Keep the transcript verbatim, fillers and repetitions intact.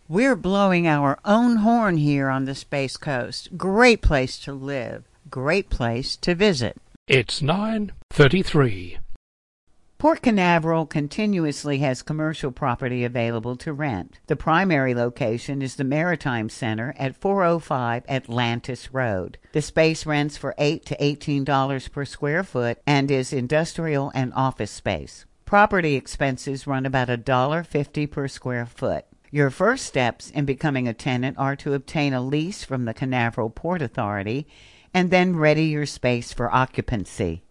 We're blowing our own horn here on the Space Coast. Great place to live. Great place to visit. It's nine thirty-three. Port Canaveral continuously has commercial property available to rent. The primary location is the Maritime Center at four oh five Atlantis Road. The space rents for eight to eighteen dollars per square foot and is industrial and office space. Property expenses run about one dollar fifty per square foot. Your first steps in becoming a tenant are to obtain a lease from the Canaveral Port Authority and then ready your space for occupancy.